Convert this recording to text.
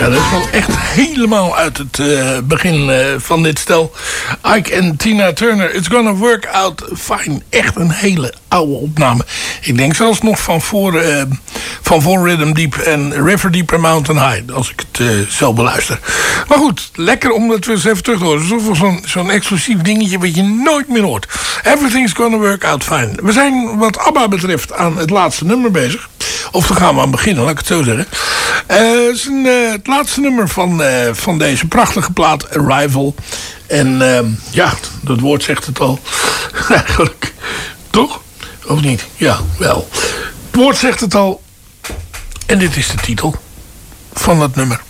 Ja, dat is wel echt helemaal uit het begin van dit stel. Ike en Tina Turner, It's Gonna Work Out Fine. Echt een hele oude opname. Ik denk zelfs nog van voor Rhythm Deep en River Deep en Mountain High. Als ik het zo beluister. Maar goed, lekker om dat weer eens even terug te horen. Alsof zo'n exclusief dingetje wat je nooit meer hoort. Everything's Gonna Work Out Fine. We zijn wat ABBA betreft aan het laatste nummer bezig. Of dan gaan we aan beginnen, laat ik het zo zeggen. Het is het laatste nummer van deze prachtige plaat, Arrival. En ja, dat woord zegt het al. Eigenlijk. Toch? Of niet? Ja, wel. Het woord zegt het al. En dit is de titel van het nummer.